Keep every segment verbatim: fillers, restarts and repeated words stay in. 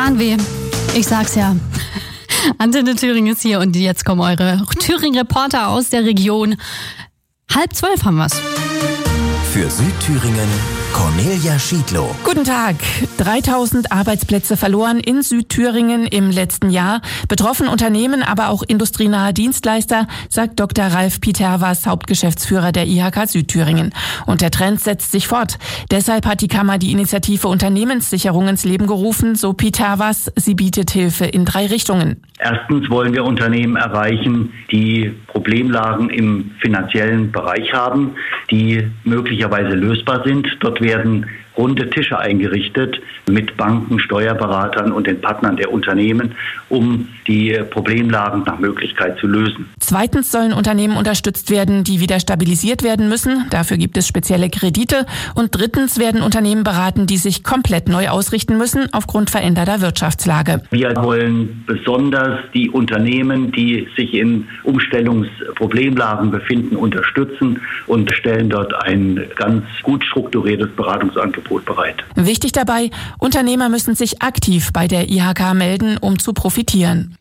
Zahnweh. Ich sag's ja. Antenne Thüringen ist hier und jetzt kommen eure Thüringen-Reporter aus der Region. Halb zwölf haben wir's. Für Südthüringen Cornelia Schiedlow. Guten Tag. dreitausend Arbeitsplätze verloren in Südthüringen im letzten Jahr. Betroffen Unternehmen, aber auch industrienahe Dienstleister, sagt Doktor Ralf Piterwas, Hauptgeschäftsführer der I H K Südthüringen. Und der Trend setzt sich fort. Deshalb hat die Kammer die Initiative Unternehmenssicherung ins Leben gerufen, so Piterwas. Sie bietet Hilfe in drei Richtungen. Erstens wollen wir Unternehmen erreichen, die Problemlagen im finanziellen Bereich haben, die möglicherweise lösbar sind. Dort werden runde Tische eingerichtet mit Banken, Steuerberatern und den Partnern der Unternehmen, um die Problemlagen nach Möglichkeit zu lösen. Zweitens sollen Unternehmen unterstützt werden, die wieder stabilisiert werden müssen. Dafür gibt es spezielle Kredite. Und drittens werden Unternehmen beraten, die sich komplett neu ausrichten müssen aufgrund veränderter Wirtschaftslage. Wir wollen besonders die Unternehmen, die sich in Umstellungsproblemlagen befinden, unterstützen und stellen dort ein ganz gut strukturiertes Beratungsangebot bereit. Wichtig dabei, Unternehmer müssen sich aktiv bei der I H K melden, um zu profitieren.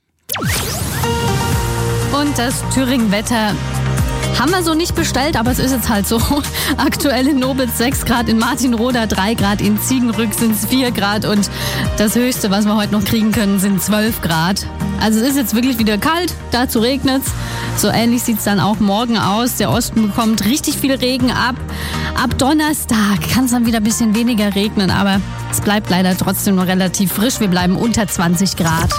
Und das Thüringen-Wetter haben wir so nicht bestellt, aber es ist jetzt halt so. Aktuell in Nobitz sechs Grad, in Martinroda drei Grad, in Ziegenrück sind es vier Grad und das Höchste, was wir heute noch kriegen können, sind zwölf Grad. Also es ist jetzt wirklich wieder kalt, dazu regnet's. So ähnlich sieht's dann auch morgen aus. Der Osten bekommt richtig viel Regen ab. Ab Donnerstag kann es dann wieder ein bisschen weniger regnen, aber es bleibt leider trotzdem noch relativ frisch. Wir bleiben unter zwanzig Grad.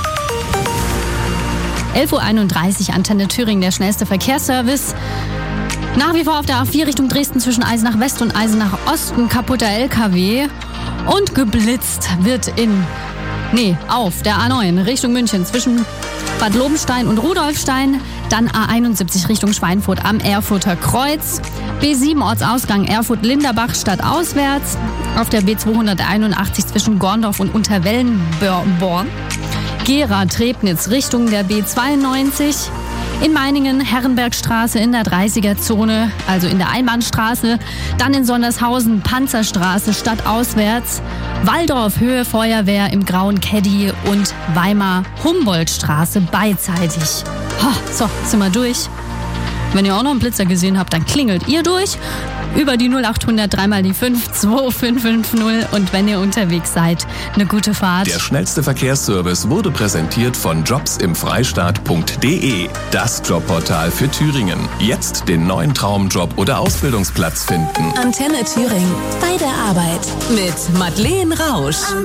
elf Uhr einunddreißig, Antenne Thüringen, der schnellste Verkehrsservice. Nach wie vor auf der A vier Richtung Dresden zwischen Eisenach West und Eisenach Osten kaputter L K W. Und geblitzt wird in, nee, auf der A neun Richtung München zwischen Bad Lobenstein und Rudolfstein. Dann A einundsiebzig Richtung Schweinfurt am Erfurter Kreuz. B sieben Ortsausgang Erfurt-Linderbach stadtauswärts. Auf der B zweihunderteinundachtzig zwischen Gorndorf und Unterwellenborn. Gera-Trebnitz Richtung der B zweiundneunzig. In Meiningen Herrenbergstraße in der dreißiger-Zone, also in der Einbahnstraße. Dann in Sondershausen Panzerstraße stadtauswärts. Waldorf Höhe Feuerwehr im Grauen Caddy und Weimar Humboldtstraße beidseitig. Oh, so, sind wir durch. Wenn ihr auch noch einen Blitzer gesehen habt, dann klingelt ihr durch. Über die null acht hundert drei mal die fünf zwei fünf fünf null und wenn ihr unterwegs seid, eine gute Fahrt. Der schnellste Verkehrsservice wurde präsentiert von jobs im freistaat punkt de, das Jobportal für Thüringen. Jetzt den neuen Traumjob oder Ausbildungsplatz finden. Antenne Thüringen, bei der Arbeit mit Madeleine Rausch.